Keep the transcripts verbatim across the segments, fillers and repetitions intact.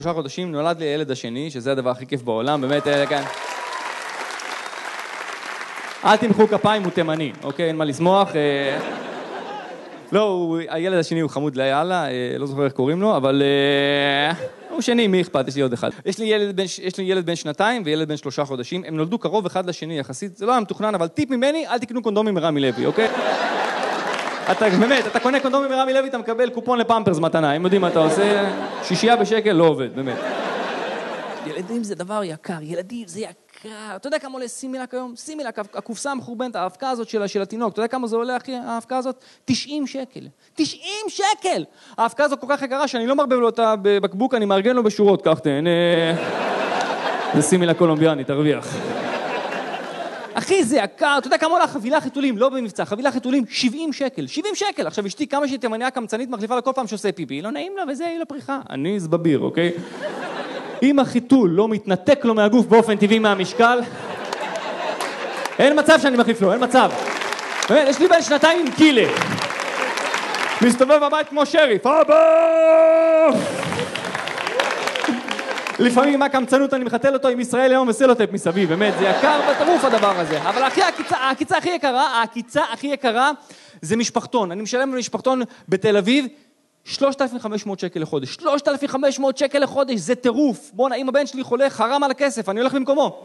שלושה חודשים נולד לי הילד השני, שזה הדבר הכי כיף בעולם, באמת, כאן. אל תמחאו כפיים, הוא תימני, אוקיי? אין מה לשמוח. לא, הילד השני הוא חמוד ליאללה, לא זוכר איך קוראים לו, אבל הוא שני, מי אכפת? יש לי עוד אחד. יש לי ילד בן, יש לי ילד בן שנתיים וילד בן שלושה חודשים, הם נולדו קרוב אחד לשני יחסית, זה לא היה מתוכנן, אבל טיפ ממני, אל תקנו קונדומים מרמי לוי, אוקיי? אתה, באמת, אתה קונה קונדומים מרמי לוי, אתה מקבל קופון לפמפרס מתנה, הם יודעים מה אתה עושה, שישייה בשקל לא עובד, באמת. ילדים זה דבר יקר, ילדים זה יקר. אתה יודע כמה עולה סימילק היום? סימילק, הקופסה המחורבנת, ההאבקה הזאת של, של התינוק, אתה יודע כמה זה עולה, אחי, ההאבקה הזאת? תשעים שקל. תשעים שקל! ההאבקה הזאת כל כך יקרה שאני לא מרבב לו אותה בבקבוק, אני מארגן לו בשורות, כך תהנה. זה סימילק קולומביאני, תרוויח. אחי, זה יקר, אתה יודע כמה עולה חבילה חיתולים, לא במבצע, חבילה חיתולים, שבעים שקל, שבעים שקל. עכשיו אשתי כמה שהיא תימניה קמצנית מחליפה לכל פעם שעושה פיפי, לא נעים לה וזה, היא לפריחה. אני זבביר, אוקיי? אם החיתול לא מתנתק לו מהגוף באופן טבעי מהמשקל, אין מצב שאני מחליף לו, אין מצב. באמת, יש לי בן שנתיים עם קילה. מסתובב בבית כמו שריף, אבא! לפעמים עם הקמצנות אני מחתל אותו עם ישראל היום וסלוטפ מסביב, באמת, זה יקר בטירוף הדבר הזה. אבל הכי, הקיצה, הקיצה הכי יקרה, הקיצה הכי יקרה זה משפחתון. אני משלם למשפחתון בתל אביב, שלושת אלפים וחמש מאות שקל לחודש. שלושת אלפים וחמש מאות שקל לחודש, זה טירוף. בוא'נה, אם הבן שלי חולה, חרם על הכסף, אני הולך במקומו.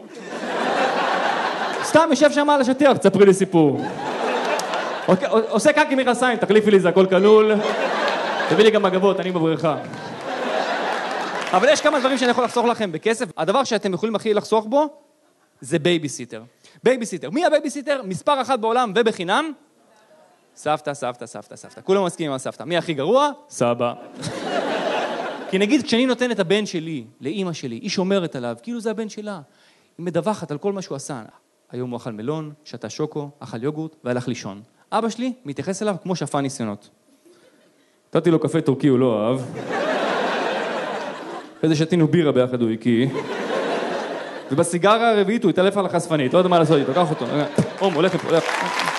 סתם יושב שם על השטיח, תספרי לי סיפור. עושה קקי מכנסיים, תחליפי לי, זה הכל כלול. תביא לי גם מגבות, אני בבריכה. אבל יש כמה דברים שאני יכול לחסוך לכם בכסף. הדבר שאתם יכולים הכי לחסוך בו, זה בייביסיטר. בייביסיטר. מי הבייביסיטר? מספר אחת בעולם ובחינם. סבתא, סבתא, סבתא, סבתא. כולם מסכימים על סבתא. מי הכי גרוע? סבא. כי נגיד, כשאני נותן את הבן שלי, לאמא שלי, היא שומרת עליו, כאילו זה הבן שלה. היא מדווחת על כל מה שהוא עשה. היום הוא אכל מלון, שתה שוקו, אכל יוגורט והלך לישון. אבא שלי מתייחס אליו כמו שפע ניסיונות. נתתי לו קפה טורקי, הוא לא אהב. אחרי זה שתינו בירה ביחד הוא הקיא. ובסיגרה הרביעית הוא התעלף על החשפנית. לא יודע מה לעשות איתו, קח אותו. אום, הולך לפה, הולך.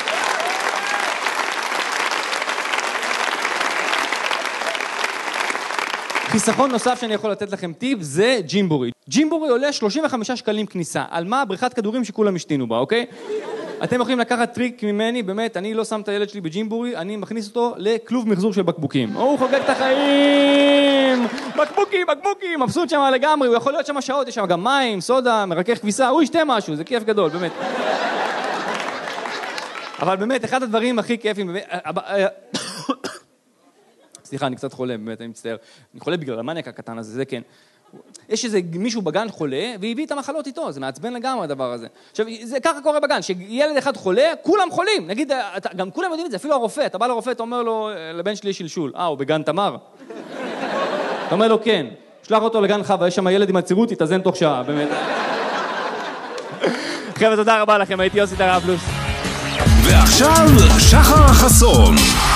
חיסכון נוסף שאני יכול לתת לכם טיפ זה ג'ימבורי. ג'ימבורי עולה שלושים וחמישה שקלים כניסה. על מה? בריכת כדורים שכולם השתינו בה, אוקיי? אתם יכולים לקחת טריק ממני, באמת, אני לא שם את הילד שלי בג'ימבורי, אני מכניס אותו לכלוב מחזור של בקבוקים. הוא חוגג את החיים! בקבוקים, בקבוקים! מבסוט שם לגמרי, הוא יכול להיות שם שעות, יש שם גם מים, סודה, מרכך כביסה, הוא ישתה משהו, זה כיף גדול, באמת. אבל באמת, אחד הדברים הכי כיפים, סליחה, אני קצת חולה, באמת, אני מצטער. אני חולה בגלל המניאק הקטן הזה, זה כן. יש איזה מישהו בגן חולה, והביא את המחלות איתו, זה מעצבן לגמרי הדבר הזה. עכשיו, זה ככה קורה בגן, שילד אחד חולה, כולם חולים. נגיד, אתה, גם כולם יודעים את זה, אפילו הרופא, אתה בא לרופא, אתה אומר לו, לבן שלי יש שלשול. אה, הוא בגן תמר? אתה אומר לו, כן. שלח אותו לגן חווה, יש שם ילד עם הצירות, יתאזן תוך שעה, באמת. חבר'ה, תודה רבה לכם, הייתי יוסי טראבלוס. ועכשיו, שחר חסון.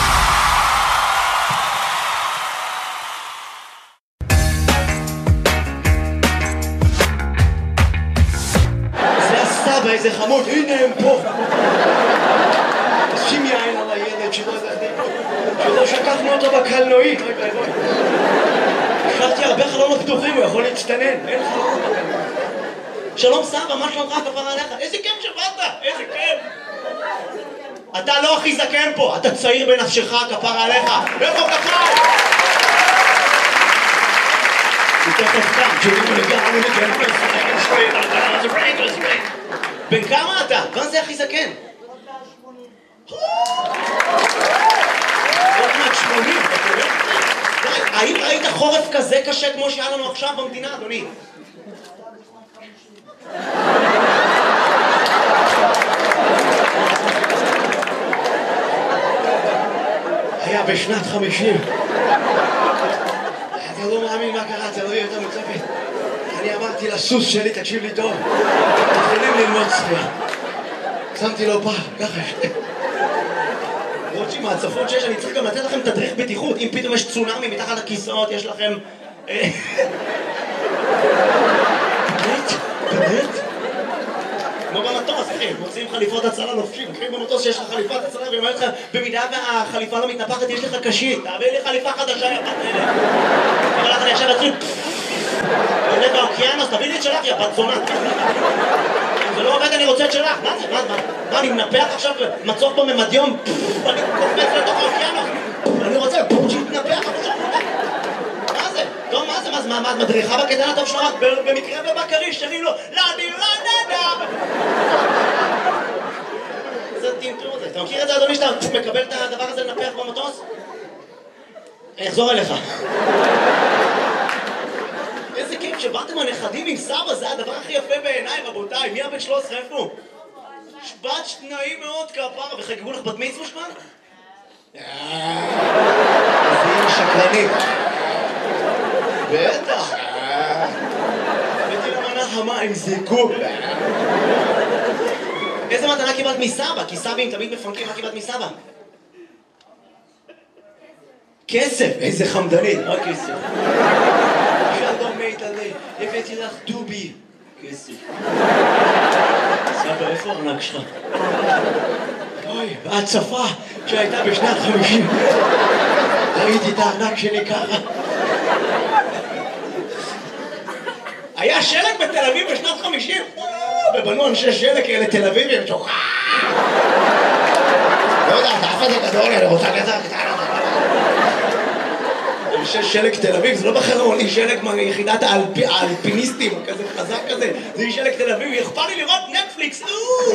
איזה חמוד, הנה הם פה. שים יין על הילד שלא שקחנו אותו בקלנועית. השארתי הרבה חלונות פתוחים, הוא יכול להצטנן. אין חלונות בקלנועית. שלום סבא, מה שלומך כפרה עליך? איזה כיף שבאת, איזה כיף. אתה לא הכי זקן פה, אתה צעיר בנפשך כפרה עליך. איפה כפרה? יותר טוב כאן, שתראו לגמרי לגמרי לגמרי. בן כמה אתה? מה זה הכי זקן? עוד מעט שמונים, אתה קורא? האם ראית חורף כזה קשה כמו שהיה לנו עכשיו במדינה, אדוני? היה בשנת חמישים. אתה לא מאמין מה קרה, אתה לא יהיה יותר מצפת. אני אמרתי לסוס שלי, תקשיב לי טוב, מתחילים ללמוד שחייה. שמתי לו פעם, ככה. רוצי מהצפון שיש, אני צריך גם לתת לכם תדריך בטיחות. אם פתאום יש צונאמי מתחת לכיסאות, יש לכם... באמת? באמת? כמו במטוס, אחי, מוצאים חליפות הצלה לובשים. אחי, במטוס שיש לך חליפת הצלה, ואני אומר לך, במידה והחליפה לא מתנפחת, יש לך קשית. תביא לי חליפה חדשה, יא פתאלה. אבל אני עכשיו אתחיל... תביא לי את שלך, יא בת זונה. אם זה לא עובד, אני רוצה את שלך. מה זה? מה זה? מה, אני מנפח עכשיו מצוק בממדיום? אני קופץ לתוך האוקיינוס. אני רוצה שיתנפח. מה זה? טוב, מה זה? מה זה? מה, את מדריכה בקטן הטוב שלך? במקרה ובקרי, שרים לו, לא, אני לא נדע. זה טמטום הזה. אתה מכיר את זה, אדוני, שאתה מקבל את הדבר הזה לנפח במטוס? אני אחזור אליך. איזה כיף שבאתם הנכדים עם סבא, זה הדבר הכי יפה בעיניי, רבותיי. מי הבן שלוש עשרה, איפה? שבת שנאים מאוד כפרה, וחגגו לך בת מצווה שמן? איזה אימא שקרנית. בטח. הבאתי למנה חמה עם זיקוק. איזה מתנה קיבלת מסבא? כי סבים תמיד מפנקים, מה קיבלת מסבא? כסף, איזה חמדנית, רק כסף. שלום מית עלי, הבאתי לך דובי. כסף. סבא, איפה הארנק שלך? אוי, בהצפה שהייתה בשנת חמישים. ראיתי את הארנק שלי ככה. היה שלג בתל אביב בשנת חמישים? ובנו אנשי שלג כאלה תל אביבים, שוחק. לא יודע, אתה אף אחד גדול, אני רוצה כזה קטן. אנשי שלג תל אביב, זה לא בחרון, שלג מיחידת האלפיניסטים, כזה חזק כזה. זה שלג תל אביב, יכפה לי לראות נטפליקס.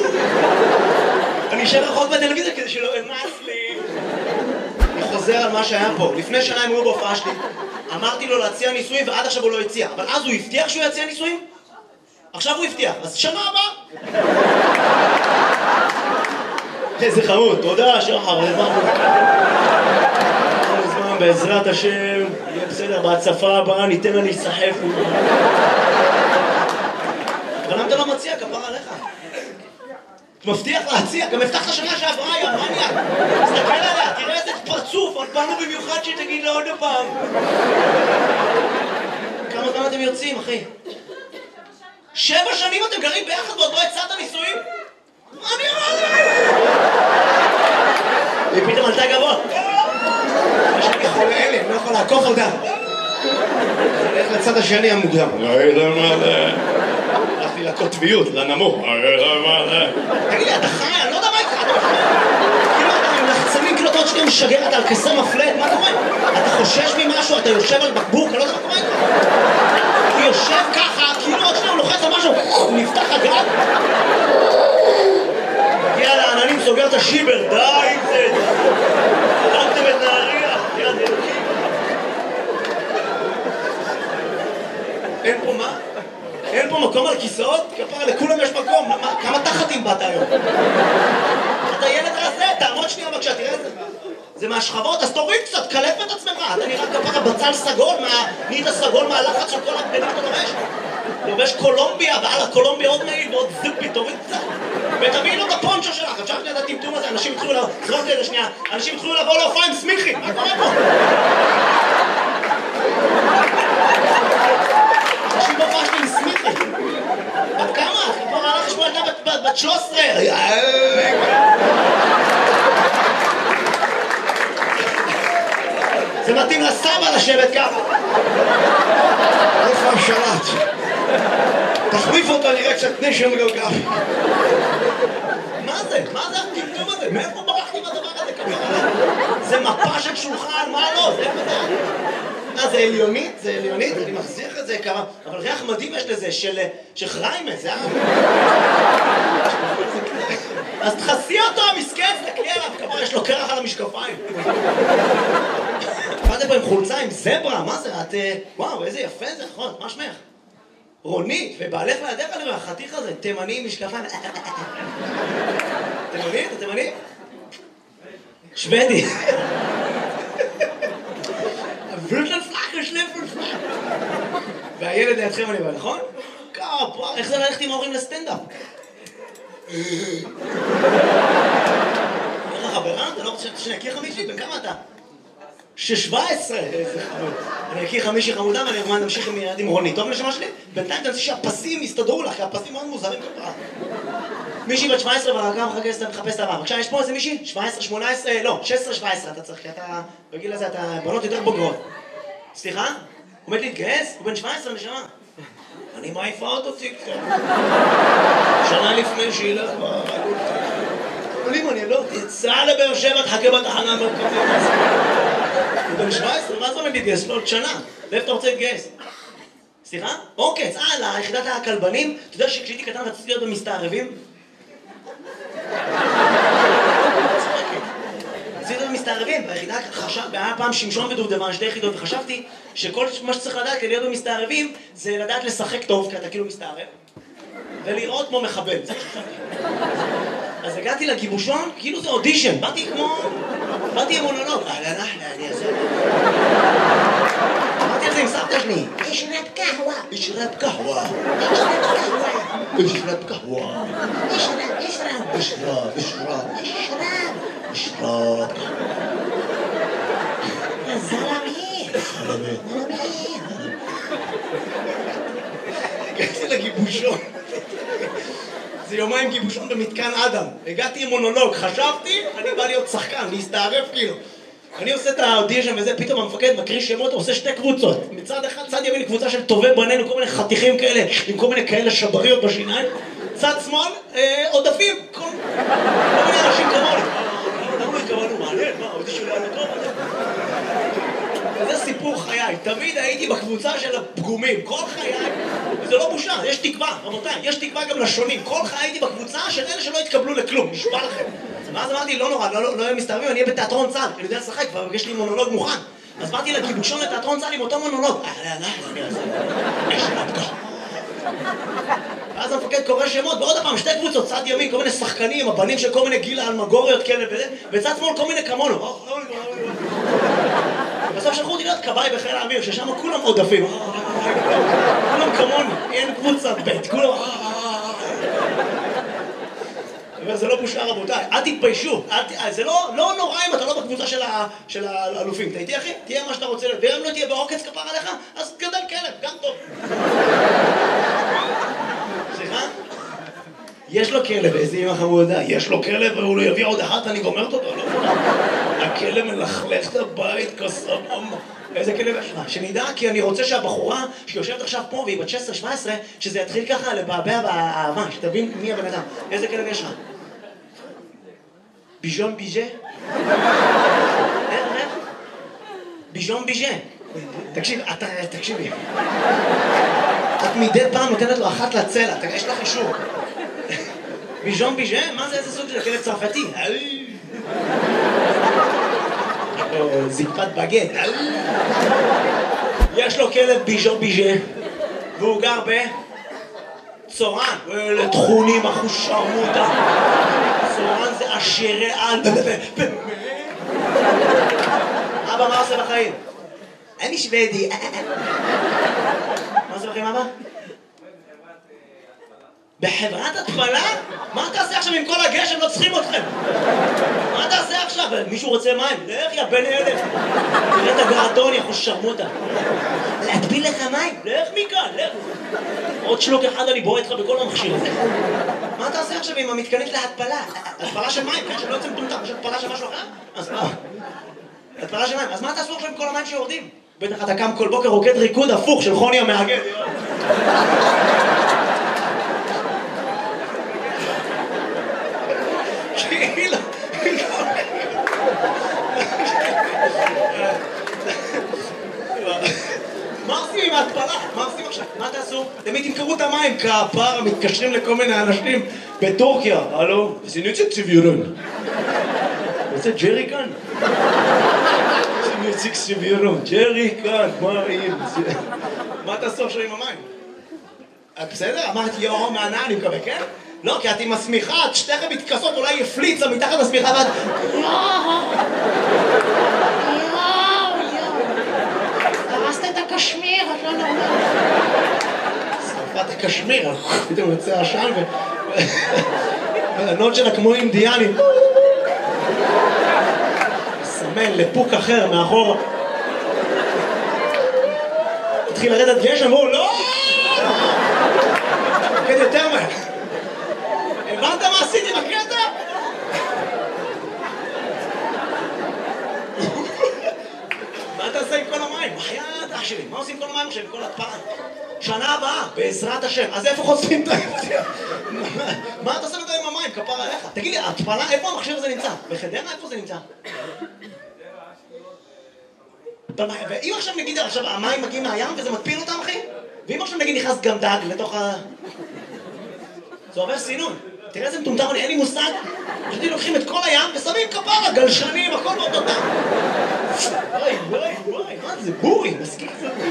אני אשאר רחוק בטלוויזיה כדי שלא אמס לי. אני חוזר על מה שהיה פה. לפני שנה הם היו בהופעה שלי. אמרתי לו להציע ניסויים ועד עכשיו הוא לא הציע. אבל אז הוא הבטיח שהוא יציע ניסויים? עכשיו הוא הבטיח. אז שנה הבאה. איזה חמוד. תודה, שחר. בעזרת השם, יהיה בסדר, בהצפה הבאה ניתן לה להיסחף. אבל למה אתה לא מציע, כפר עליך? מבטיח להציע, גם הבטחת שנה שעברה, יא מניאק. תסתכל עליה, תראה איזה פרצוף, עוד באנו במיוחד שתגיד לה עוד פעם. כמה זמן אתם יוצאים, אחי? שבע שנים אתם גרים ביחד ועוד לא הצעת נישואים? מה אני אומר? היא פתאום עלתה גבוה. יש לי חולה אלה, אני לא יכול לעקוף אותה. אני הולך לצד השני המוקדם. הלכתי לקוטביות, לנמוך. תגיד לי, אתה חי? אני לא יודע מה איתך. כאילו אתה עם לחצנים, כאילו אתה עוד שנייה משגר, אתה על כסר מפלט, מה קורה? אתה חושש ממשהו, אתה יושב על בקבוק, אני לא יודע מה קורה איתך. הוא יושב ככה, כאילו עוד שנייה הוא לוחץ על משהו, הוא נפתח הגג. הגיע לעננים, סוגר את השיבר, די עם זה. חלקתם את נהריה, יד אלוקים. אין פה מה? אין פה מקום על כיסאות? כפרה, לכולם יש מקום. כמה תחתים באת היום? אתה ילד רזה, תעמוד שנייה בבקשה, תראה את זה. זה מהשכבות, אז תוריד קצת, קלף את עצמך. אתה נראה כפרה בצל סגול, נהיית סגול מהלחץ של כל הבגדים שאתה לובש. לובש קולומביה, ועל הקולומביה עוד מעיל ועוד זיפי, תוריד קצת. ותביא לו את הפונצ'ו שלך, אפשר שנייה את הטמטום הזה, אנשים התחילו לבוא, זרוק לי את זה שנייה, אנשים התחילו לבוא להופעה עם סמיכי, מה קורה פה? אנשים בהופעה שלי עם סמיכי. בת כמה? כבר הלך לשמוע ילדה בת שלוש עשרה. זה מתאים לסבא לשבת ככה. איפה השלט? תחליף אותו, נראה קצת נשם גלגל. מה זה? מה זה הטמטום הזה? מאיפה ברחתי בדבר הזה? זה מפה של שולחן, מה לא? זה איפה זה? אה, זה עליונית? זה עליונית? אני מחזיר את זה כמה... אבל ריח מדהים יש לזה, של חריימה, זה היה... אז תחסי אותו, המסכן, תקלי עליו, כמה יש לו קרח על המשקפיים. באתם פה עם חולצה, עם זברה, מה זה? את... וואו, איזה יפה זה, נכון, מה שמך? רונית, ובעלך לידך אני רואה, החתיך הזה, תימני עם משקפיים. תימני? אתה תימני? שוודי. ורטלפלאק, שלפלפלאק. והילד לידכם אני בא, נכון? כפה, איך זה ללכת עם ההורים לסטנדאפ? איך החברה? אתה לא רוצה שנכיר חמישי? בן כמה אתה? שש-שבע עשרה, איזה חמוד. אני אכיר חמישי חמודה ואני אגמר נמשיך עם רונית. טוב נשמה שלי? בינתיים תנסי שהפסים יסתדרו לך, כי הפסים מאוד מוזרים כפרה. מישהי בת שבע עשרה והרגע מחכה שאתה מחפש את הבא. בבקשה, יש פה איזה מישהי? שבע עשרה, שמונה עשרה, לא, שש עשרה, שבע עשרה אתה צריך, כי אתה, בגיל הזה אתה בנות יותר בוגרות. סליחה? הוא מת להתגייס? הוא בן שבע עשרה נשמה. אני מעיפה אותו ציקצק. שנה לפני שילך בעלות. אבל אם אני לא תצא לבאר שבע, תחכה בתחנה המרכזית. הוא בן שבע עשרה, מה זאת אומרת להתגייס? לא עוד שנה. לאיפה אתה רוצה להתגייס? סליחה? אוקיי, צאה ליחידת הכלבנים. אתה יודע שכשהייתי קטן רציתי להיות במסתערבים? רציתי להיות במסתערבים, ביחידה היה פעם שמשון ודובדבן, שתי יחידות, וחשבתי שכל מה שצריך לדעת כדי להיות במסתערבים זה לדעת לשחק טוב, כי אתה כאילו מסתערב, ולראות כמו מחבל, זה שחשבתי. אז הגעתי לגיבושון, כאילו זה אודישן, באתי כמו... באתי עם מונולוג, אהלן אחלה, אני אעשה... אמרתי על זה עם סבתא שלי. אשרת קהווה. אשרת קהווה. אשרת קהווה. אשרת קהווה. אשרת, אשרת. אשרת, אשרת. אשרת. אשרת. זלמי. זלמי. זלמי. הגעתי לגיבושון. זה יומיים גיבושון במתקן אדם. הגעתי עם מונולוג, חשבתי, אני בא להיות שחקן, להסתערף כאילו. אני עושה את האודישן וזה, פתאום המפקד מקריא שמות, עושה שתי קבוצות. מצד אחד, צד ימין, קבוצה של טובי בנינו, כל מיני חתיכים כאלה, עם כל מיני כאלה שבריות בשיניים. צד שמאל, אה, עודפים, כל, כל מיני אנשים כמוני. למה לא התכוונו? מעניין, מה, האודישן לא היה טוב? וזה סיפור חיי. תמיד הייתי בקבוצה של הפגומים, כל חיי, וזה לא בושה, יש תקווה, רבותיי, יש תקווה גם לשונים. כל חיי הייתי בקבוצה של אלה שלא התקבלו לכלום, נשבע לכם. ואז אמרתי, לא נורא, לא יהיה מסתערבים, אני אהיה בתיאטרון צה"ל, אני יודע לשחק, כבר יש לי מונולוג מוכן. אז באתי לגיבושון לתיאטרון צה"ל עם אותו מונולוג. ואז המפקד קורא שמות, ועוד הפעם, שתי קבוצות, צד ימין, כל מיני שחקנים, הבנים של כל מיני גילה אלמגוריות כאלה וזה, וצד שמאל כל מיני כמונו. בסוף שלחו אותי להיות כבאי בחיל האוויר, ששם כולם עודפים. כולם כמוני, אין קבוצת בית, כולם... זה לא בושה רבותיי, אל תתביישו, זה לא נורא אם אתה לא בקבוצה של האלופים, אתה איתי אחי? תהיה מה שאתה רוצה, ואם לא תהיה בעוקץ כפר עליך, אז גדל כלב, גם טוב. סליחה? יש לו כלב, איזה אמא חמודה, יש לו כלב והוא לא יביא עוד אחת, אני גומרת אותו, לא? הכלב מלכלך את הבית כסבום. איזה כלב יש לך? שנדע, כי אני רוצה שהבחורה שיושבת עכשיו פה והיא בת שש עשרה שבע עשרה, שזה יתחיל ככה לבעבע באהבה, שתבין מי הבן אדם. איזה כלב יש לך? ביז'ון ביז'ה? איך, איך? ביז'ון ביז'ה. תקשיב, אתה, תקשיבי. את מדי פעם נותנת לו אחת לצלע, יש לך אישור. ביז'ון ביז'ה? מה זה, איזה סוג של כלב צרפתי? זקפת בגט. יש לו כלב ביז'ון ביז'ה, והוא גר בצורן. ואלה תכונים אחוש שרמוטה. צורן זה עשירי על. אבא, מה עושה בחיים? אני שוודי. מה עושה בחיים, אבא? בחברת התפלה? מה תעשה עכשיו עם כל הגשם? לא צריכים אתכם. מה תעשה עכשיו? מישהו רוצה מים? לך יא בן אלף. תראה את הגרדון, יא חוש שרמוטה. להטביל לך מים? לך מכאן, לך. עוד שלוק אחד אני בועט לך בכל המכשיר הזה. מה תעשה עכשיו עם המתקנית להתפלה? התפלה של מים, כן? שלא יוצא מטומטם. יש התפלה של משהו אחר? אז מה? התפלה של מים. אז מה תעשו עכשיו עם כל המים שיורדים? בטח אתה קם כל בוקר רוקד ריקוד הפוך של חוני המאגד. מה עושים עם ההתפלה? מה עושים עכשיו? מה תעשו? תמיד תמכרו את המים כפר, מתקשרים לכל מיני אנשים בטורקיה. הלו? סינוציה ציביורון. זה ג'רי כאן? סינוציה ציביורון. ג'רי כאן, מה יהיה? מה תעשו עכשיו עם המים? בסדר? אמרתי יאו מענה, אני מקווה, כן? לא, כי את עם השמיכה, את שתיכם מתכסות, אולי יפליצה מתחת לשמיכה ואת... הרסת את הקשמיר, את לא נורמלית. שרפת הקשמיר, פתאום יוצא עשן ו... הנוד שלה כמו אינדיאנים. סמן לפוק אחר מאחור. התחיל לרדת גשם, והוא לא! כן, יותר מהר. הבנת מה עשיתי בקטע? מה אתה עושה עם כל המים? בחייאת אח שלי, מה עושים עם כל המים עכשיו, עם כל התפלה? שנה שנה הבאה, בעזרת השם. אז איפה חושפים את היציאה? מה אתה עושה עם המים, כפר עליך? תגיד לי, התפלה, איפה המכשיר הזה נמצא? בחדרה, איפה זה נמצא? ואם עכשיו נגיד, עכשיו המים מגיעים מהים וזה מטפיל אותם, אחי? ואם עכשיו נגיד נכנס גם דג לתוך ה... זה עובר סינון. תראה איזה מטומטם, אין לי מושג. פשוט לוקחים את כל הים ושמים כפרה, גלשנים, הכל באותו דם. וואי, וואי, וואי, מה זה בורי, מסכים זה בורי.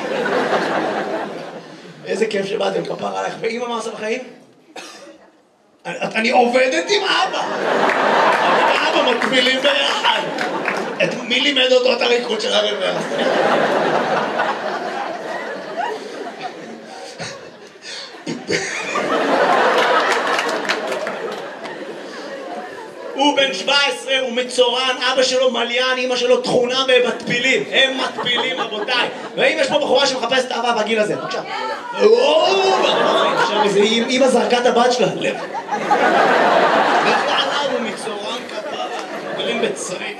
איזה כיף שבאתם, כפרה עליך. ואמא מה עושה בחיים? אני עובדת עם אבא. אבל אבא מקבילים ביחד. מי לימד אותו את הריקוד של הרבר? הוא בן שבע עשרה, הוא מצורן, אבא שלו מליין, אמא שלו תכונה במטפילים. הם מטפילים, רבותיי. ואם יש פה בחורה שמחפשת אהבה בגיל הזה, בבקשה. עכשיו איזה אמא זרקה את הבת שלה. לב. לכלל הוא מצורן כפרה, גרים בצריף.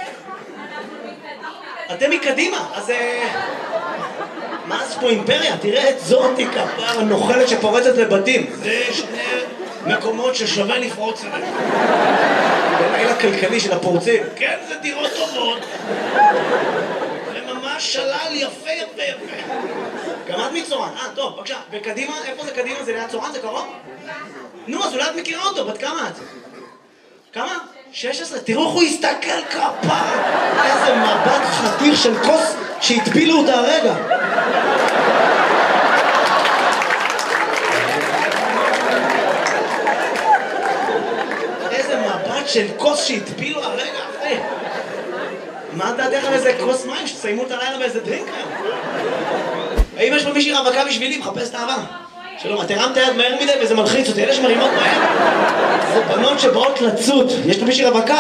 אתם מקדימה, אז... מה זה פה אימפריה? תראה את זאתי כפרה נוחלת שפורצת לבתים. זה שני מקומות ששווה לפרוץ אליהם. בלילה הכלכלי של הפורצים. כן, זה דירות טובות. זה ממש שלל יפה יפה יפה. גם את מצורן. אה, טוב, בבקשה. וקדימה, איפה זה קדימה? זה ליד צורן? זה קרוב? נו, אז אולי את מכירה אותו. בת כמה את? כמה? שש עשרה. תראו איך הוא הסתכל כפרה. איזה מבט חתיר של כוס שהטבילו אותה הרגע. של כוס שהטפילו הרגע, אחי. מה דעתך על איזה כוס מים שתסיימו את הלילה באיזה דרינק היום? האם יש פה מישהי רווקה בשבילי? מחפש את האהבה. שלום, את הרמת היד מהר מדי וזה מלחיץ אותי. אלה שמרימות מהר זה בנות שבאות לצוד. יש פה מישהי רווקה?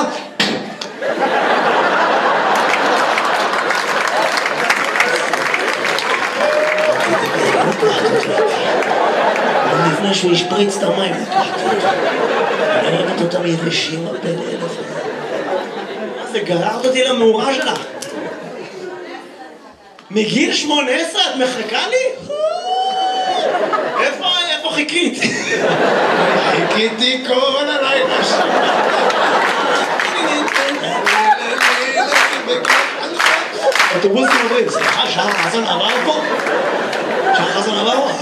לפני שהוא ישפריץ את המים. אני אוהבת אותם יבשים הרבה לאלף. מה זה, גררת אותי למאורה שלך? מגיל שמונה עשרה את מחכה לי? איפה, איפה חיכית? חיכיתי כל הלילה שם. אוטובוסים עוברים, סליחה, שחר חסון עבר פה? שחר חסון עבר פה?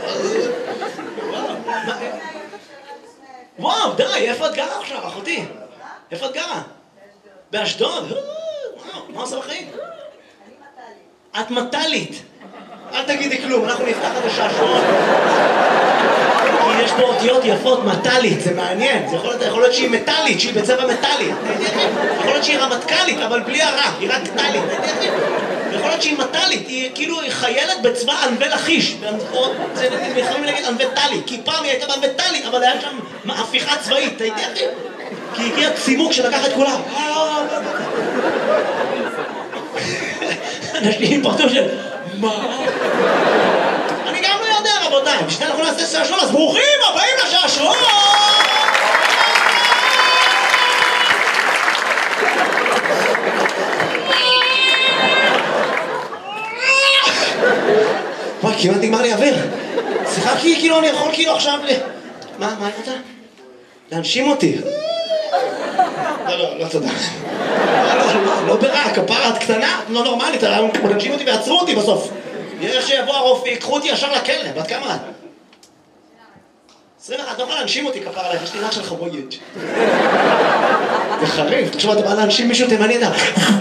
וואו, די, איפה את גרה עכשיו, אחותי? איפה את גרה? באשדוד? וואו, מה עושה בחיים? את מטלית. אל תגידי כלום, אנחנו נפתח את השעשועון. כי יש פה אותיות יפות, מטלית, זה מעניין. זה יכול להיות, יכול להיות שהיא מטלית, שהיא בצבע מטלי. יכול להיות שהיא רמטכ"לית, אבל בלי הרע, היא רק טלית. יכול להיות שהיא מטלית, היא כאילו חיילת בצבא ענבי לכיש. זה יכולים להגיד ענבי טלי, כי פעם היא הייתה בענבי טלי, אבל היה שם הפיכה צבאית, אתה יודע? כי הגיע צימוק שלקח את כולם. אנשים פרטו של... מה? אני גם לא יודע, רבותיי. בשביל אנחנו נעשה שעשועון, אז ברוכים הבאים לשעשועון! וואי, כמעט נגמר לי אוויר. שיחקתי כאילו, אני יכול כאילו עכשיו ל... מה, מה אני רוצה? להנשים אותי. לא, לא, לא תודה. לא ברע, כפרה, את קטנה, לא נורמלית, להנשים אותי ועצרו אותי בסוף. איך שיבוא הרופא, ייקחו אותי ישר לכלא, בת כמה את? עשרים ואחת, את לא יכולה להנשים אותי כפרה עליך, יש לי רק של חבויג'. זה חריף, תחשוב, אתה בא להנשים מישהו תימני, אתה...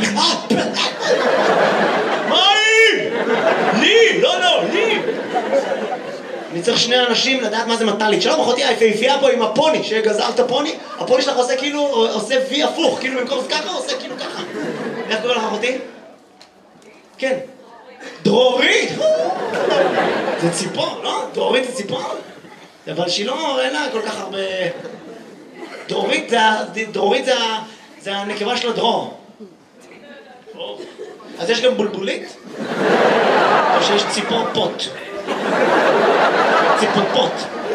מה היא? לי, לא, לא, לי. אני צריך שני אנשים לדעת מה זה מטלית. שלום, אחותי, היפהפייה פה עם הפוני, שגזר את הפוני, הפוני שלך עושה כאילו, עושה וי הפוך, כאילו במקום זה ככה, עושה כאילו ככה. איך קורא לך, אחותי? כן. דרורית! זה ציפור, לא? דרורית זה ציפור? אבל שהיא לא, אין לה כל כך הרבה... דרורית זה, דרורית זה, זה הנקבה של הדרור. אז יש גם בולבולית? או שיש ציפור פוט? ציפור פוט.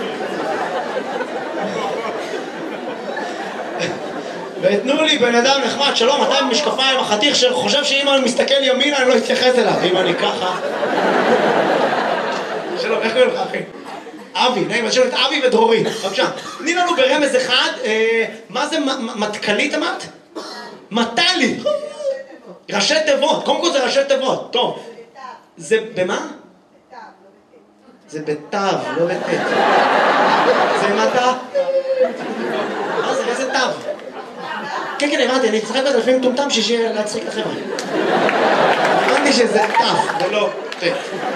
ותנו לי בן אדם נחמד, שלום, אתה עם משקפיים, החתיך שחושב שאם אני מסתכל ימינה אני לא אתייחס אליו, אם אני ככה. שלום. שלום, איך קוראים לך, אחי? אבי, נעים, אז שלום את אבי ודרורי. בבקשה, תני לנו ברמז אחד, מה זה מתכלית אמרת? מטלי. ראשי תיבות, קודם כל זה ראשי תיבות, טוב. זה במה? זה בתו, לא בתת. זה מטה? מה זה, איזה תו? כן, כן, הבנתי, אני אצחק בזה לפעמים טומטם שישי להצחיק את החבר'ה. הבנתי שזה תו, זה לא תת.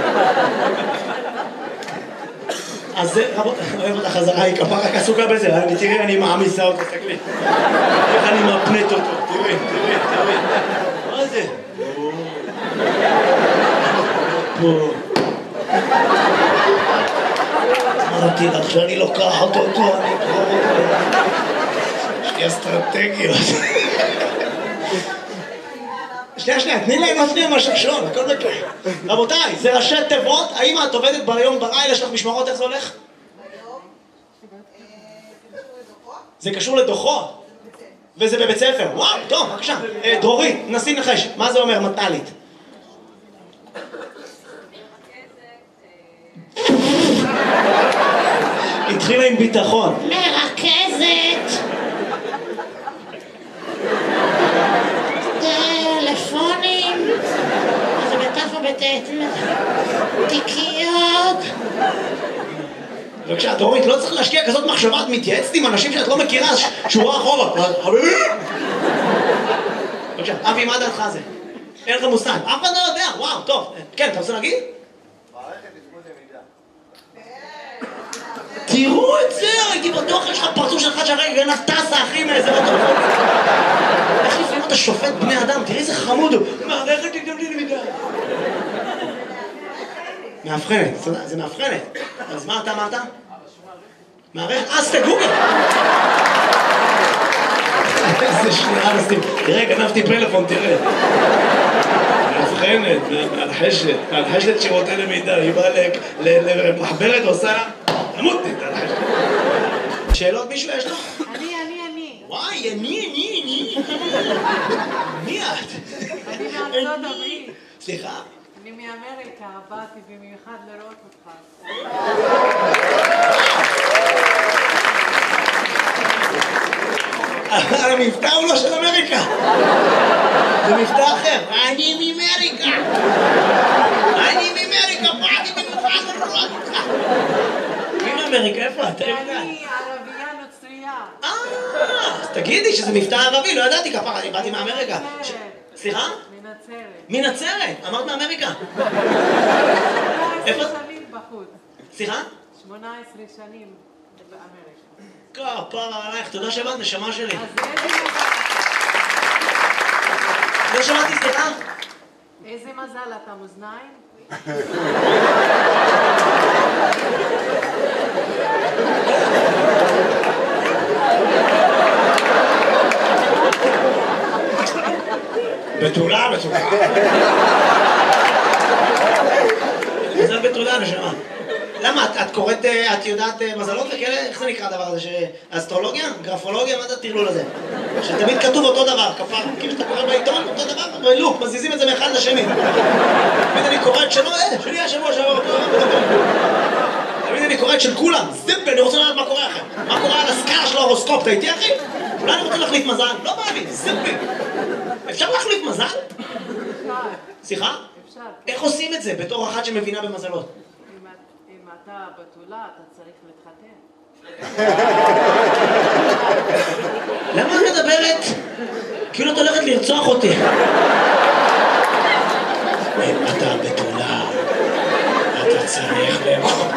אז זה, רבות, אוהב אותה חזרה, היא כפה רק עסוקה בזה, תראי, אני מעמיסה אותו, תסתכלי. איך אני מפנט אותו, תראי, תראי, תראי. מה זה? פה. אמרתי לך שאני לוקחת אותו, אני אקרור אותו. יש לי אסטרטגיות. שנייה, שנייה, תני להם להפניע מהשרשון, הכל בקרה. רבותיי, זה ראשי תיבות, האם את עובדת ביום בלילה, יש לך משמרות, איך זה הולך? זה קשור לדוחות. וזה בבית ספר. וואו, טוב, בבקשה. דרורי, נסי נחש, מה זה אומר מטלית? התחילה עם ביטחון. מרכזת. טלפונים. זה בתף או בתת. תיקיות. בבקשה, דורית, לא צריך להשקיע כזאת מחשבה, את מתייעצת עם אנשים שאת לא מכירה, שורה אחורה. חביבי! בבקשה, אבי, מה דעתך זה? אין לך מושג. אף אחד לא יודע, וואו, טוב. כן, אתה רוצה להגיד? תראו את זה, הייתי בטוח, יש לך פרצוף שלך שהרגע גנב טסה, אחי, מאיזה בטוח. איך לפעמים אתה שופט בני אדם? תראי איזה חמוד הוא. מערכת תגדם לי למידה. מאבחנת, זה מאבחנת. אז מה אתה אמרת? מערכת, אז תגוגל. איזה שנייה נשים. תראה, גנבתי פלאפון, תראה. מאבחנת, מהלחשת, מהלחשת שירותי למידה. היא באה למחברת ועושה... למותנית, הלחשת. שאלות מישהו יש לו? אני, אני, אני. וואי, אני, אני, אני. מי את? אני מארצות הברית. סליחה? אני מאמריקה, באתי במיוחד לראות אותך. אבל המבטא הוא לא של אמריקה. זה מבטא אחר. אני מאמריקה. אני מאמריקה, באתי במיוחד לראות אותך. מי מאמריקה? איפה את? אני ערבייה נוצרייה. אה, אז תגידי שזה מבטא ערבי, לא ידעתי כפרה, אני באתי מאמריקה. סליחה? מנצרת. מנצרת? אמרת מאמריקה. איפה? שמונה עשרה שנים בחוץ. סליחה? שמונה עשרה שנים באמריקה. כפרה עלייך, תודה שבאת, נשמה שלי. אז איזה מזל. לא שמעתי, סליחה? איזה מזל אתה מאזניים? בתולה, בתולה. מזל בתולה, נשמה. למה? את קוראת, את יודעת מזלות וכאלה? איך זה נקרא הדבר הזה? אסטרולוגיה? גרפולוגיה? מה זה הטרלול הזה? שתמיד כתוב אותו דבר, כפר. כאילו שאתה קורא בעיתון, אותו דבר, ולוק, מזיזים את זה מאחד לשני. תמיד אני קורא את שלו, אה, שלי השבוע שעבר. תמיד אני קורא את של כולם. זיפ, אני רוצה לדעת מה קורה אחר. מה קורה על הסקאלה של ההורוסקופ, אתה איתי אחי? אולי אני רוצה להחליף מזל? לא בא לי, זיפי. אפשר להחליף מזל? אפשר. סליחה? אפשר. איך עושים את זה בתור אחת שמבינה במזלות? אם אתה בתולה, אתה צריך להתחתן. למה את מדברת? כאילו את הולכת לרצוח אותי. אם אתה בתולה, אתה צריך לאכול.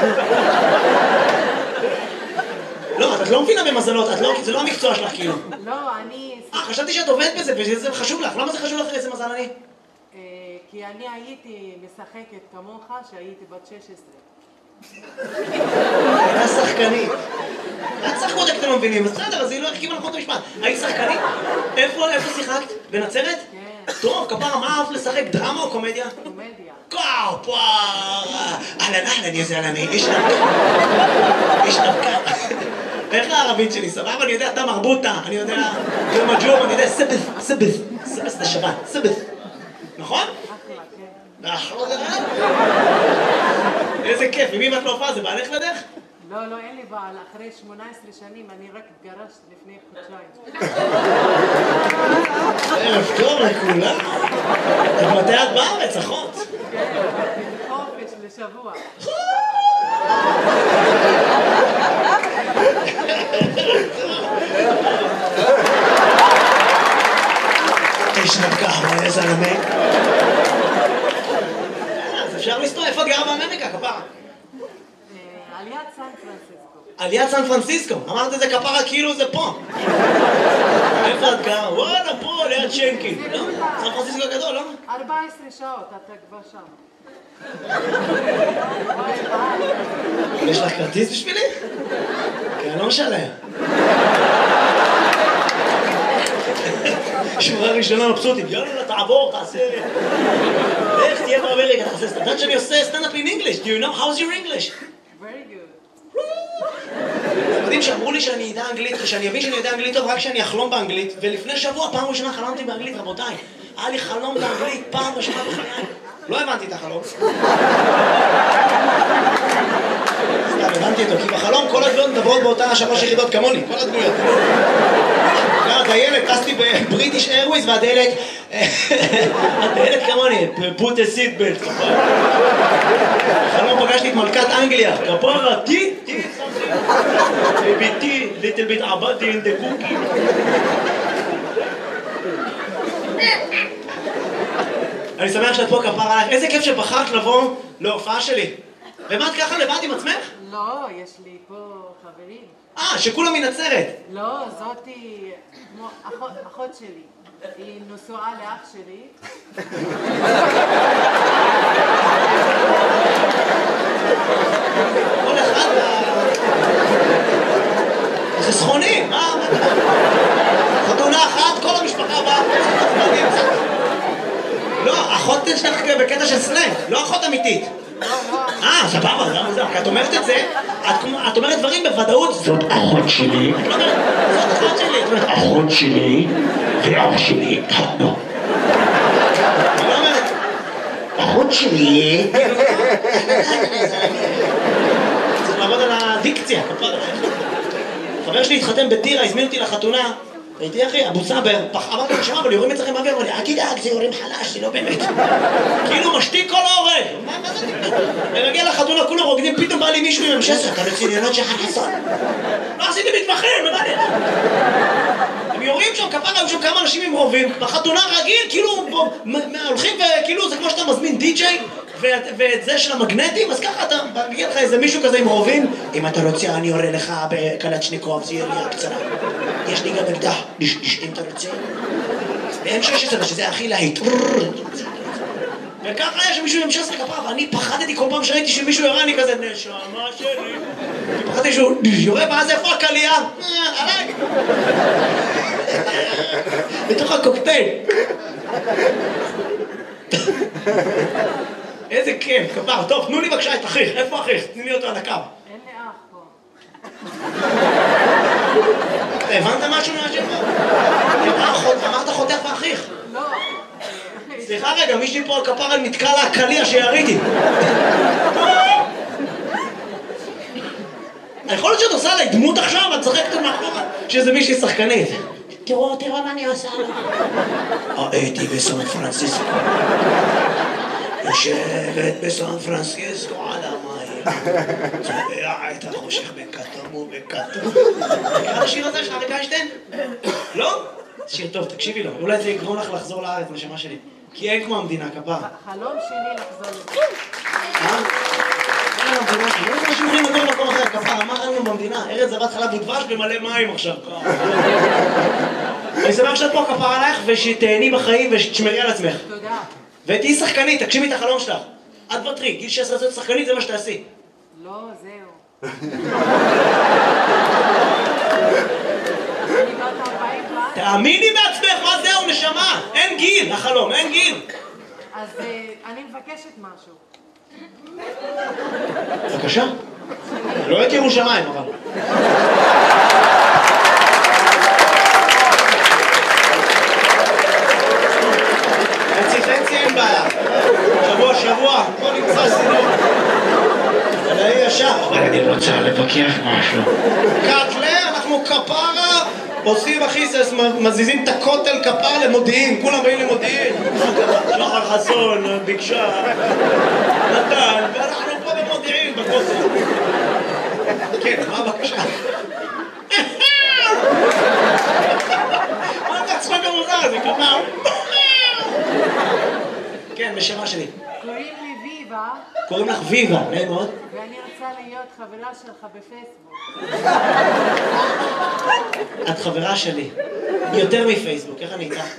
לא, את לא מבינה במזלות, זה לא המקצוע שלך כאילו. לא, אני... אה, חשבתי שאת עובדת בזה וזה חשוב לך. למה זה חשוב לך איזה מזל אני? כי אני הייתי משחקת כמוך שהייתי בת שש עשרה. הייתה שחקנית. את שחקות, אתם לא מבינים. בסדר, אז היא לא החכימה נכון את המשפט. היית שחקנית? איפה שיחקת? בנצרת? כן. טוב, כפרה, מה אהבת לשחק? דרמה או קומדיה? קומדיה. כפרה! אהלן, אהלן, יא זלמי, איש נבקה. איש נבקה. איך הערבית שלי? סבבה? אני יודע, אתה מרבוטה. אני יודע, זה מג'וב, אני יודע, סבס, סבס. סבס זה שבת, סבס. נכון? אחלה, כן. נכון. איזה כיף, עם מי ואת לא הופעה? זה בעלך לדך? לא, לא, אין לי בעל. אחרי שמונה עשרה שנים אני רק התגרשת לפני חודשיים. ערב טוב לכולם. מתי את בארץ, אחות? כן, חופש לשבוע. תשנב ככה, איזה נמק. אז אפשר לסתור, איפה גר באמריקה, כפרה? על יד סן פרנסיסקו. על יד סן פרנסיסקו. אמרת את זה כפרה כאילו זה פה. איפה את גר? וואלה, פה, ליד שנקי. לא? סן פרנסיסקו הגדול, לא? ארבע עשרה שעות, אתה כבר שם. יש לך כרטיס בשבילי? כי אני לא משלם. שמורה ראשונה מבסוטים, יאללה, תעבור, תעשה... איך תהיה באמריקה, תעשה... אתה יודעת שאני עושה סטנדאפ in English? Do you know how's your English? Very good. אתם יודעים שאמרו לי שאני אדע אנגלית, ושאני אבין שאני יודע אנגלית טוב רק כשאני אחלום באנגלית, ולפני שבוע, פעם ראשונה חלמתי באנגלית, רבותיי. היה לי חלום באנגלית, פעם ראשונה בחיי. לא הבנתי את החלום. סתם, הבנתי אותו, כי בחלום כל הדמויות מדברות באותה שלוש יחידות כמוני, כל הדמויות. הדיילת, טסתי בבריטיש איירוויז, והדיילת... הדיילת כמוני, put a seat belt. בחלום פגשתי את מלכת אנגליה, כפרה, טי, טי, ביתי, little bit עבדתי in the cookie. אני שמח שאת פה, כפרה עליך. איזה כיף שבחרת לבוא להופעה שלי. ומה את ככה לבד עם עצמך? לא, יש לי פה חברים. אה, שכולם מנצרת. לא, זאתי כמו אחות, אחות שלי. היא נשואה לאח שלי. כל אחד... זה סכונים, מה? חתונה אחת, כל המשפחה באה. לא, אחות שלך בקטע של סלנג, לא אחות אמיתית. אה, סבבה, זה מוזר. את אומרת את זה, את אומרת דברים בוודאות. זאת אחות שלי. את לא אומרת, זאת אחות שלי. את אומרת, אחות שלי ואח שלי התחתנו. את לא אומרת, אחות שלי... צריך לעבוד על הדיקציה. חבר שלי התחתן בטירה, הזמין אותי לחתונה. הייתי אחי, אבו סבר, אמרתי לו, שמע, אבל יורים אצלכם באוויר, אמר לי, אל תדאג, זה יורים חלש, זה לא באמת. כאילו משתיק כל ההורג. מה זה? ונגיע לחתונה, כולם רוקדים, פתאום בא לי מישהו עם המשסר, אתה בצניונות שחר חסון. לא עשיתי מתמחים, מה לי? הם יורים שם, כפרה, היו שם כמה אנשים עם רובים, בחתונה רגיל, כאילו, הולכים וכאילו, זה כמו שאתה מזמין די-ג'יי, ואת זה של המגנטים, אז ככה אתה מגיע לך איזה מישהו כזה עם רובים, אם אתה רוצה, אני יורה לך בקלצ'ניקוב, זה ירייה קצרה. יש לי גם אקדח, אם אתה רוצה. ו-אם שש עשרה, שזה הכי להיט. וככה היה שמישהו עם שש עשרה כפרה, ואני פחדתי כל פעם שראיתי שמישהו יורה, אני כזה, נשמה שלי. פחדתי שהוא יורה, ואז איפה הקלייה? עליי. בתוך הקוקטייל. איזה כיף, כפר. טוב, תנו לי בבקשה את אחיך. איפה אחיך? תני לי אותו על הקו. אין לי אח פה. הבנת משהו מהשאלה? אמרת חותך ואחיך. לא. סליחה רגע, מישהי פה על כפר על נתקע לה הקליע שיריתי. יכול להיות שאת עושה עליי דמות עכשיו, את צחקת מאחורה, שזה מישהי שחקנית. תראו, תראו מה אני עושה לו. הייתי בסן פרנסיסקו. יושבת בסן פרנסיסקו על המים. צובע את החושך בכתום ובכתום. מכיר השיר הזה של אריק איינשטיין? לא? שיר טוב, תקשיבי לו. אולי זה יגרום לך לחזור לארץ, נשמה שלי. כי אין כמו המדינה, כפר. חלום שלי לחזור לזה. אה? אין לנו במדינה, לא יודע שאתם יכולים לגור במקום אחר, כפר. אמר אין לנו במדינה. ארץ זבת חלב ודבש במלא מים עכשיו. אני שמח שאת פה, כפר עלייך, ושתהני בחיים ושתשמרי על עצמך. תודה. ותהי שחקנית, תגשימי את החלום שלך. את בטרי, גיל שש עשרה להיות שחקנית זה מה שתעשי. לא, זהו. אני בת ארבעים וארבע. תאמיני בעצמך, מה זהו, נשמה? אין גיל, החלום, אין גיל. אז אני מבקשת משהו. בבקשה. לא את ירושלים, אבל. חצי חצי אין בעיה. שבוע שבוע, בוא נמצא סינות. אבל היה ישר. אני רוצה לבקר משהו. קטלה, אנחנו כפרה, עושים אחי, מזיזים את הכותל כפרה למודיעין, כולם באים למודיעין. שחר חסון, ביקשה, נתן, ואנחנו פה במודיעין, בכותל. כן, מה הבקשה? מה אתה צחוק המוזר? זה כמה... כן, בשמה שלי. קוראים לי ויבה. קוראים לך ויבה, נעים מאוד. ואני רוצה להיות חברה שלך בפייסבוק. את חברה שלי. יותר מפייסבוק, איך אני איתך?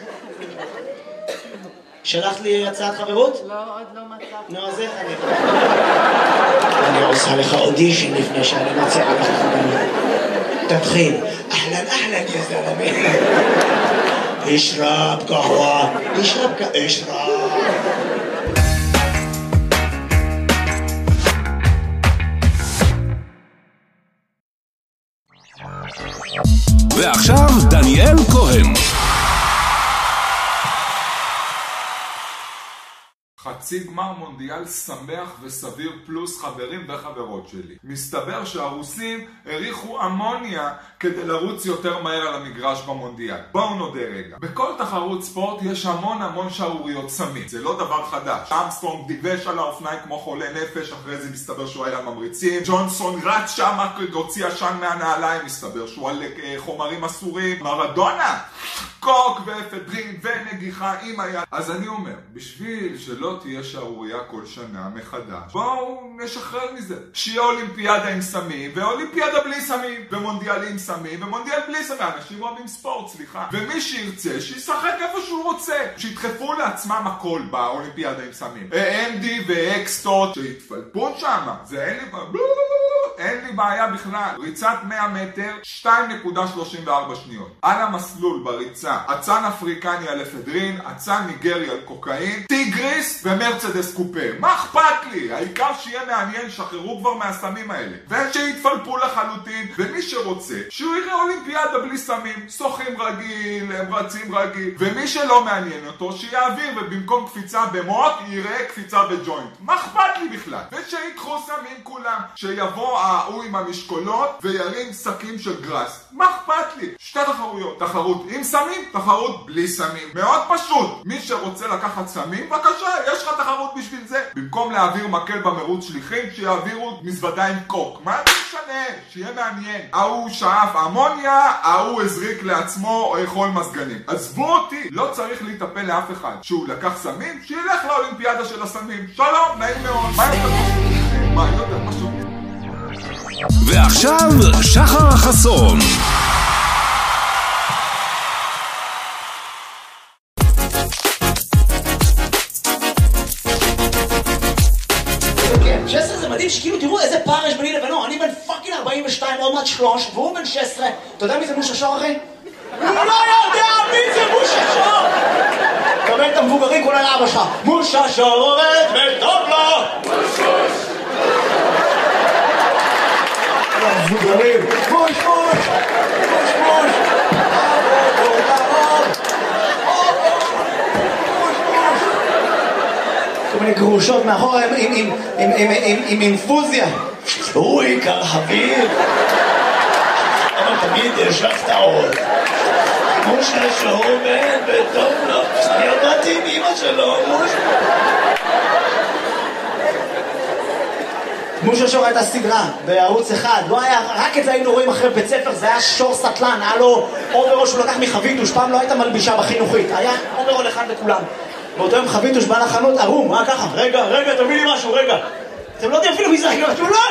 שלחת לי הצעת חברות? לא, עוד לא מצאתי. נו, אז איך אני... אני עושה לך אודישן לפני שאני מציעה לך חברות. תתחיל. אהלן, אהלן, יא זלמי. אשרב קהווה. אשרב קהווה. אשרב. ועכשיו דניאל כהן. חצי גמר מונדיאל שמח וסביר פלוס חברים וחברות שלי. מסתבר שהרוסים הריחו אמוניה כדי לרוץ יותר מהר על המגרש במונדיאל. בואו נודה רגע. בכל תחרות ספורט יש המון המון שערוריות סמים. זה לא דבר חדש. אמסטרונג דיבש על האופניים כמו חולה נפש, אחרי זה מסתבר שהוא היה ממריצים. ג'ונסון רץ שם, הוציא עשן מהנעליים, מסתבר שהוא על חומרים אסורים. מרדונה! קוק ואפדרין ונגיחה עם היד. אז אני אומר, בשביל שלא תהיה שערוריה כל שנה מחדש, בואו נשחרר מזה. שיהיה אולימפיאדה עם סמים, ואולימפיאדה בלי סמים, ומונדיאל עם סמים, ומונדיאל בלי סמים. אנשים אוהבים ספורט, סליחה. ומי שירצה, שישחק איפה שהוא רוצה. שידחפו לעצמם הכל באולימפיאדה עם סמים. אנדי ואקסטות, שיתפלפו שם. זה אין לי... אין לי בעיה בכלל. ריצת מאה מטר, שתיים נקודה שלושים וארבע שניות. על המסלול בריצה, אצן אפריקני על אפדרין, אצן ניגרי על קוקאין, טיגריס ומרצדס קופה. מה אכפת לי? העיקר שיהיה מעניין, שחררו כבר מהסמים האלה. ושיתפלפו לחלוטין, ומי שרוצה, שהוא יראה אולימפיאדה בלי סמים, שוחים רגיל, הם רצים רגיל, ומי שלא מעניין אותו, שיעביר, ובמקום קפיצה במות, יראה קפיצה בג'וינט. מה אכפת לי בכלל? ושיקחו סמים כולם, שיבוא ההוא עם המשקולות וירים שקים של גרס. מה אכפת לי? שתי תחרויות. תחרות עם סמים, תחרות בלי סמים. מאוד פשוט. מי שרוצה לקחת סמים, בבקשה, יש לך תחרות בשביל זה. במקום להעביר מקל במרוץ שליחים, שיעבירו מזוודה עם קוק. מה זה משנה? שיהיה מעניין. ההוא שאף אמוניה, ההוא הזריק לעצמו חול מזגנים. עזבו אותי. לא צריך להיטפל לאף אחד. שהוא לקח סמים, שילך לאולימפיאדה של הסמים. שלום, נעים מאוד. מה יש לכם? מה, לא יודע, פשוט. ועכשיו שחר החסון. כן, שש עשרה זה מדהים שכאילו תראו איזה פער יש ביני לבינו. אני בן פאקינג ארבעים ושתיים, עוד מעט שלוש, והוא בן שש עשרה. אתה יודע מי זה מושה שור, אחי? הוא לא יודע מי זה מושה שור! קבל את המבוגרים כולל אבא שלך. מושה שור עובד וטוב לו! מבוגרים, מוש מוש, מוש מוש, עבוד עבוד, מוש מוש. כל מיני גרושות מאחורה עם אינפוזיה. הוא עיקר חביב. אבל תמיד יש לך טעות. מוש לשור בן וטוב לו. אני עבדתי עם אמא שלו, מוש. מושה שור הייתה סדרה בערוץ אחד, לא היה, רק את זה היינו רואים אחרי בית ספר, זה היה שור סטלן, היה לו אוברול שהוא לקח מחביתוש, פעם לא הייתה מלבישה בחינוכית, היה אוברול אחד לכולם. באותו יום חביתוש בא לחנות ערום, היה ככה, רגע, רגע, תביא לי משהו, רגע. אתם לא יודעים אפילו מי זה, אתם לא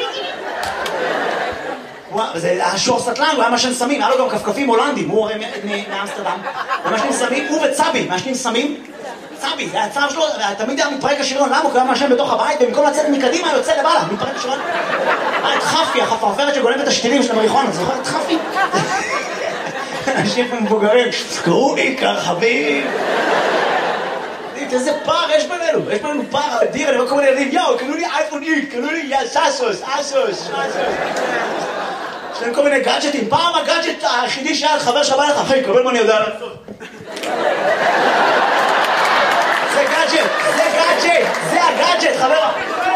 יודעים. זה היה שור סטלן, הוא היה משן סמים, היה לו גם כפכפים הולנדים, הוא הרי מאמסטרדם. הוא משנים סמים, הוא וצבי, משנים סמים. צבי, זה הצב שלו, תמיד היה מתפרק השריון, למה? הוא היה מעשן בתוך הבית, ובמקום לצאת מקדימה, יוצא לבעלה, מתפרק השריון. היה את חפי, החפרפרת שגונבת את השתילים של המריחואנה, אתה זוכר את חפי? אנשים מבוגרים, קראו עיקר חביב. איזה פער יש בינינו, יש בינינו פער אדיר, אני רואה כל מיני ילדים, יאו, קנו לי אייפון איקס, קנו לי סאסוס, אסוס, יש להם כל מיני גאדג'טים, פעם הגאדג'ט היחידי שהיה חבר שבא לך, אחי, קבל מה אני יודע לעשות. זה גאדג'ט. זה גאדג'ט, זה הגאדג'ט, חבר.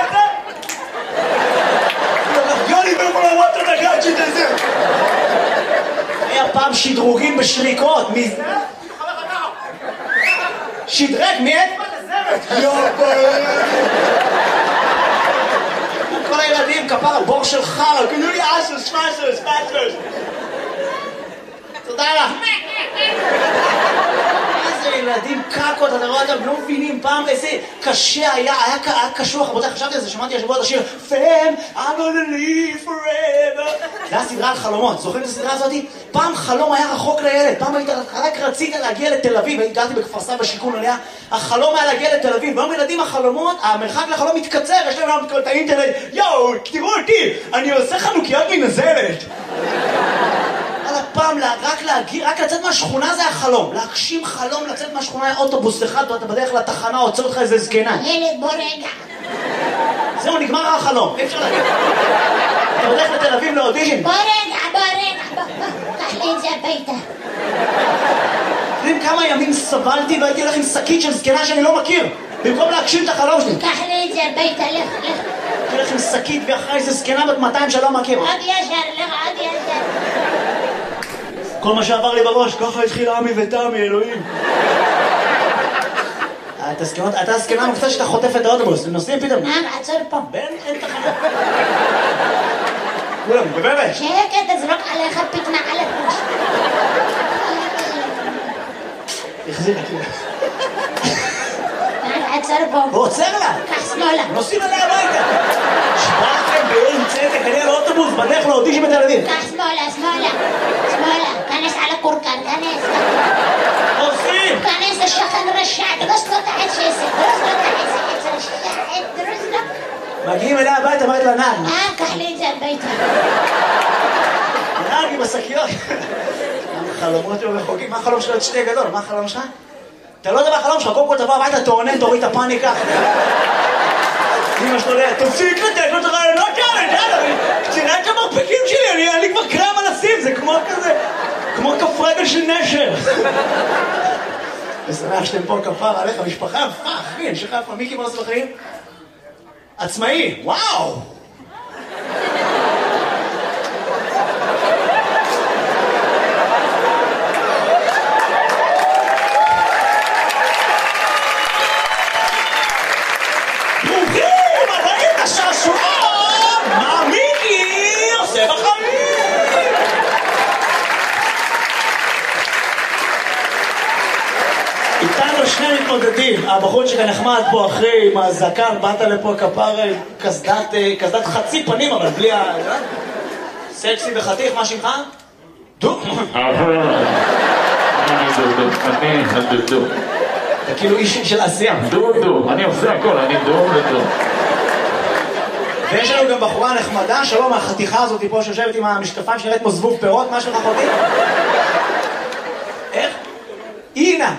יוני מאיפה לראות את הגאדג'ט הזה. היה פעם שדרוגים בשריקות. מי... שדרג מאצבע לזרת. כל הילדים כפר בור של חרא, קנו לי אסוס, ספסוס, ספסוס. תודה לך. איזה ילדים קקות, אתה רואה אותם, לא מבינים פעם איזה קשה היה, היה קשוח, רבותיי, חשבתי על זה, שמעתי השבוע את השיר Fam, I'm gonna live forever. זה היה סדרה על חלומות, זוכרים את הסדרה הזאת? פעם חלום היה רחוק לילד, פעם היית, רק רצית להגיע לתל אביב, גרתי בכפר סבא בשיכון עליה, החלום היה להגיע לתל אביב, והיום ילדים החלומות, המרחק לחלום מתקצר, יש להם את האינטרנט, יואו, תראו אותי, אני עושה חנוכיות מנזלת. פעם רק להגיע, רק לצאת מהשכונה זה החלום. להגשים חלום, לצאת מהשכונה היה אוטובוס אחד, ואתה בדרך לתחנה, עוצר אותך איזה זקנה. ילד, בוא רגע. זהו, נגמר החלום. אי אפשר להגיד. אתה בדרך לתל אביב לאודישן. בוא רגע, בוא רגע, בוא, בוא. קח לי את זה הביתה. יודעים כמה ימים סבלתי והייתי הולך עם שקית של זקנה שאני לא מכיר. במקום להגשים את החלום שלי. קח לי את זה הביתה, לך, לך. הייתי הולך עם שקית ואחרי איזה זקנה בת מאתיים שלא מכיר. עוד ישר, לך, עוד ישר. כל מה שעבר לי בראש, ככה התחיל עמי ותמי, אלוהים. אתה הסקנה מקצת שאתה חוטף את האוטובוס, נוסעים פתאום. נעם, עצור פה. בן, אין תחנה. כולם, בבבת. שקט, תזרוק עליך פתנה על הפוש. החזיר אותי. נעם, עצור פה. ועוצר לה. קח שמאלה. נוסעים עליה הביתה. שבאתם באין צדק, אני על האוטובוס, בדרך לאודישן בתל אביב. קח שמאלה, שמאלה. שמאלה. כנס על הקורקן, כנס. עושים! כנס לשכן רשע, דרוס לו את העץ שעשר, דרוס לו את העץ, העץ רשע, דרוס לו. מגיעים אליה הביתה, אמרת לה נעל. אה, קח לי את זה הביתה. נעל עם השקיות. חלומות לא רחוקים, מה החלום שלו את שתי גדול? מה החלום שלך? אתה לא יודע מה החלום שלך, קודם כל תבוא הביתה, תעונן, תוריד את הפאניקה. אמא שלו ליה, תפסיק לתת לו את הרעיונות האלה, תראה את המרפקים שלי, אני כבר קרם על הסים, זה כמו כזה, כמו כף רגל של נשר. ושמח שאתם פה כפר עליך, משפחה יפה, אחי, אני שלך יפה, מיקי מה עושה בחיים? עצמאי, וואו! שני מתמודדים, הבחור שכאן נחמד פה אחרי עם הזקן, באת לפה כפר קסדת, קסדת חצי פנים אבל בלי ה... סקסי וחתיך, מה שמך? דו? אני דודו, אני הדודו. אתה כאילו איש של עשייה. דודו, אני עושה הכל, אני דודו. ויש לנו גם בחורה נחמדה, שלום, החתיכה הזאת פה שיושבת עם המשקפיים שנראית כמו זבוב פירות, מה שלך חותי? איך? אינה!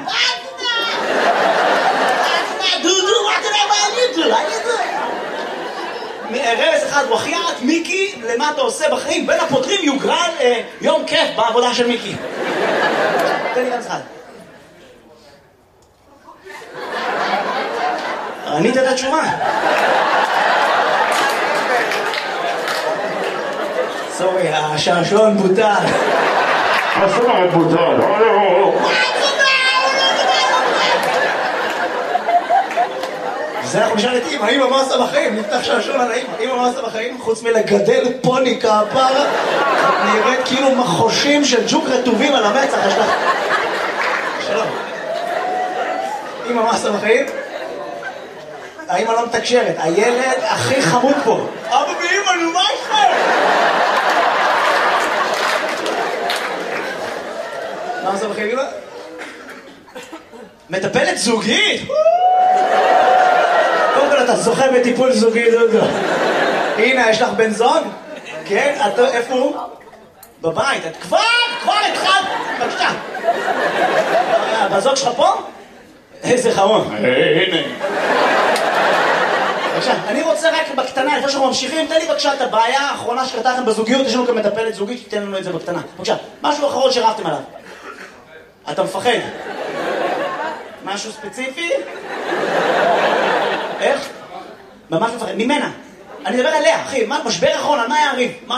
רמז אחד, וחיית מיקי, למה אתה עושה בחיים? בין הפותרים יוגרל אה, יום כיף בעבודה של מיקי. תן לי רמז אחד. ענית את התשובה. סורי, השעשועון בוטל. השעשועון בוטל. זה אנחנו נשאל את אמא, אמא מה עושה בחיים? נפתח שעשועון על האמא, אמא מה עושה בחיים? חוץ מלגדל פוני כפרה, את נראית כאילו מחושים של ג'וק רטובים על המצח, יש לך... שלום. אמא מה עושה בחיים? האמא לא מתקשרת, הילד הכי חמוד פה. אבא ואמא, נו מה יש? מה עושה בחיים, אמא? מטפלת זוגית! קודם כל אתה זוכה בטיפול זוגי, דודו. הנה, יש לך בן זוג? כן? איפה הוא? בבית. את כבר, כבר התחלת. בבקשה. בזוג שלך פה? איזה חמוד. הנה. בבקשה, אני רוצה רק בקטנה, לפני שאנחנו ממשיכים, תן לי בבקשה את הבעיה האחרונה שקרתה לכם בזוגיות, יש לנו גם מטפלת זוגית, תתן לנו את זה בקטנה. בבקשה, משהו אחרון שרבתם עליו. אתה מפחד. משהו ספציפי? איך? ממש מפחד. ממנה. אני מדבר עליה, אחי. מה, משבר אחרון, על מה היה הריב? מה